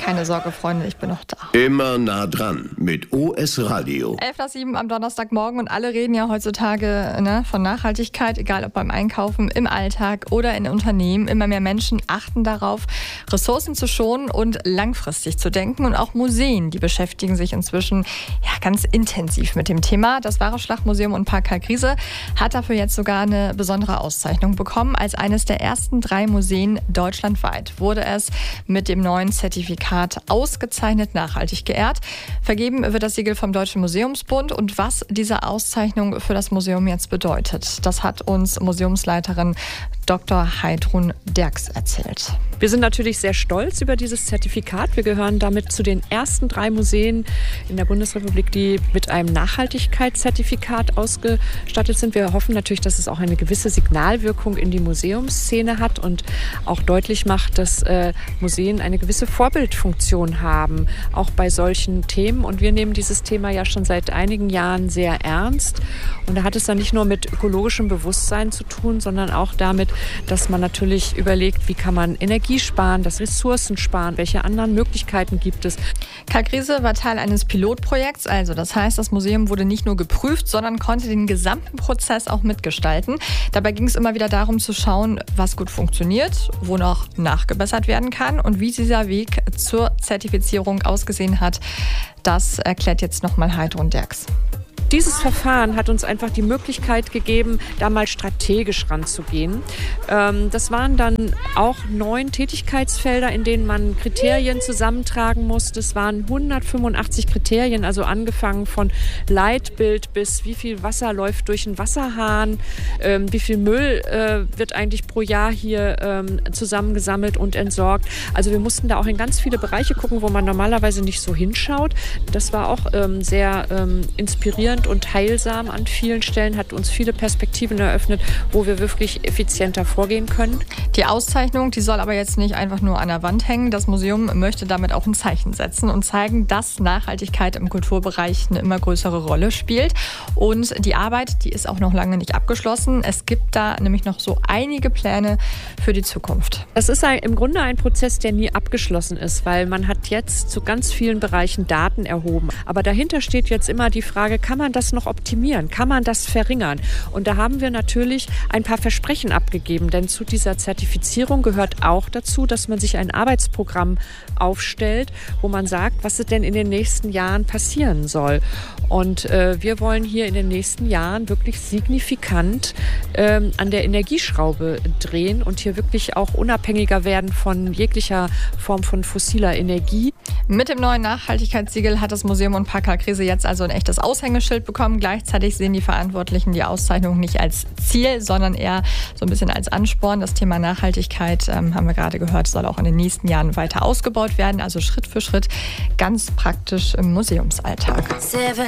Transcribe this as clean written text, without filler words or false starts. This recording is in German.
Keine Sorge, Freunde, ich bin noch da. Immer nah dran mit OS Radio. 11:07 am Donnerstagmorgen und alle reden ja heutzutage von Nachhaltigkeit, egal ob beim Einkaufen, im Alltag oder in Unternehmen. Immer mehr Menschen achten darauf, Ressourcen zu schonen und langfristig zu denken. Und auch Museen, die beschäftigen sich inzwischen ganz intensiv mit dem Thema. Das Wahre-Schlacht-Museum und Park Karl Griese hat dafür jetzt sogar eine besondere Auszeichnung bekommen. Als eines der ersten 3 Museen deutschlandweit wurde es mit dem neuen Zertifikat ausgezeichnet nachhaltig geehrt. Vergeben wird das Siegel vom Deutschen Museumsbund. Und was diese Auszeichnung für das Museum jetzt bedeutet, das hat uns Museumsleiterin Dr. Heidrun Derks erzählt. Wir sind natürlich sehr stolz über dieses Zertifikat. Wir gehören damit zu den ersten 3 Museen in der Bundesrepublik, die mit einem Nachhaltigkeitszertifikat ausgestattet sind. Wir hoffen natürlich, dass es auch eine gewisse Signalwirkung in die Museumsszene hat und auch deutlich macht, dass Museen eine gewisse Vorbildfunktion haben, auch bei solchen Themen. Und wir nehmen dieses Thema ja schon seit einigen Jahren sehr ernst. Und da hat es dann nicht nur mit ökologischem Bewusstsein zu tun, sondern auch damit, dass man natürlich überlegt, wie kann man Energie sparen, das Ressourcen sparen, welche anderen Möglichkeiten gibt es. Karl Griese war Teil eines Pilotprojekts, also das heißt, das Museum wurde nicht nur geprüft, sondern konnte den gesamten Prozess auch mitgestalten. Dabei ging es immer wieder darum zu schauen, was gut funktioniert, wo noch nachgebessert werden kann und wie dieser Weg zur Zertifizierung ausgesehen hat. Das erklärt jetzt nochmal Heidrun Derks. Dieses Verfahren hat uns einfach die Möglichkeit gegeben, da mal strategisch ranzugehen. Das waren dann auch 9 Tätigkeitsfelder, in denen man Kriterien zusammentragen musste. Es waren 185 Kriterien, also angefangen von Leitbild bis wie viel Wasser läuft durch einen Wasserhahn, wie viel Müll wird eigentlich pro Jahr hier zusammengesammelt und entsorgt. Also wir mussten da auch in ganz viele Bereiche gucken, wo man normalerweise nicht so hinschaut. Das war auch sehr inspirierend und heilsam an vielen Stellen, hat uns viele Perspektiven eröffnet, wo wir wirklich effizienter vorgehen können. Die Auszeichnung, die soll aber jetzt nicht einfach nur an der Wand hängen. Das Museum möchte damit auch ein Zeichen setzen und zeigen, dass Nachhaltigkeit im Kulturbereich eine immer größere Rolle spielt. Und die Arbeit, die ist auch noch lange nicht abgeschlossen. Es gibt da nämlich noch so einige Pläne für die Zukunft. Das ist im Grunde ein Prozess, der nie abgeschlossen ist, weil man hat jetzt zu ganz vielen Bereichen Daten erhoben. Aber dahinter steht jetzt immer die Frage, kann man das noch optimieren? Kann man das verringern? Und da haben wir natürlich ein paar Versprechen abgegeben, denn zu dieser Zertifizierung gehört auch dazu, dass man sich ein Arbeitsprogramm aufstellt, wo man sagt, was denn in den nächsten Jahren passieren soll. Und wir wollen hier in den nächsten Jahren wirklich signifikant an der Energieschraube drehen und hier wirklich auch unabhängiger werden von jeglicher Form von fossiler Energie. Mit dem neuen Nachhaltigkeitssiegel hat das Museum und Park Karl Griese jetzt also ein echtes Aushängeschild bekommen. Gleichzeitig sehen die Verantwortlichen die Auszeichnung nicht als Ziel, sondern eher so ein bisschen als Ansporn. Das Thema Nachhaltigkeit, haben wir gerade gehört, soll auch in den nächsten Jahren weiter ausgebaut werden. Also Schritt für Schritt, ganz praktisch im Museumsalltag.